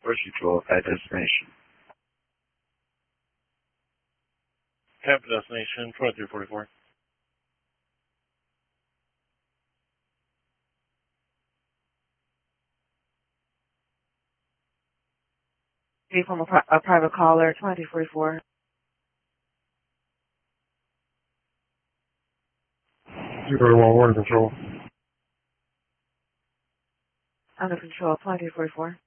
Approach control at destination. Cap destination 2344. From a private caller, 2344. 231, we're under control. Under control, 2344.